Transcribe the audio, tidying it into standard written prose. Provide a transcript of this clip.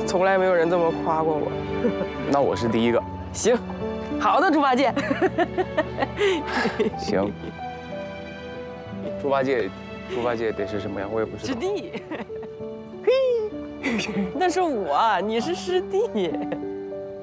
从来没有人这么夸过我。 那我是第一个。 行，好的，猪八戒。 行。猪八戒得是什么呀？我也不知道。 师弟。嘿，那是我，你是师弟。